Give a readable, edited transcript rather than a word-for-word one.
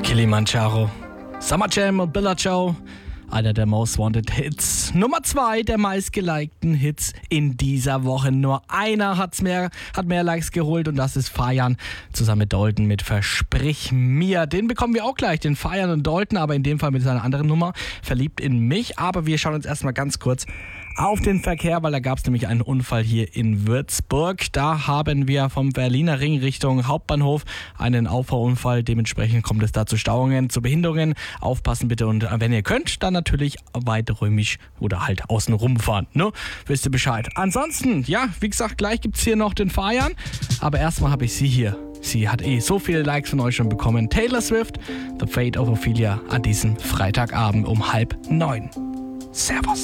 Kilimanjaro, Summer Jam und Billa Ciao, einer der Most Wanted Hits. Nummer 2 der meistgelikten Hits in dieser Woche. Nur einer hat mehr Likes geholt und das ist Feiern zusammen mit Dalton mit Versprich mir. Den bekommen wir auch gleich, den Feiern und Dalton, aber in dem Fall mit seiner anderen Nummer, Verliebt in mich. Aber wir schauen uns erstmal ganz kurz auf den Verkehr, weil da gab es nämlich einen Unfall hier in Würzburg. Da haben wir vom Berliner Ring Richtung Hauptbahnhof einen Auffahrunfall. Dementsprechend kommt es da zu Stauungen, zu Behinderungen. Aufpassen bitte und wenn ihr könnt, dann natürlich weiträumig oder halt außen rumfahren. Ne? Wisst ihr Bescheid. Ansonsten, ja, wie gesagt, gleich gibt es hier noch den Feiern. Aber erstmal habe ich sie hier. Sie hat so viele Likes von euch schon bekommen. Taylor Swift, The Fate of Ophelia an diesem Freitagabend um 8:30. Servus.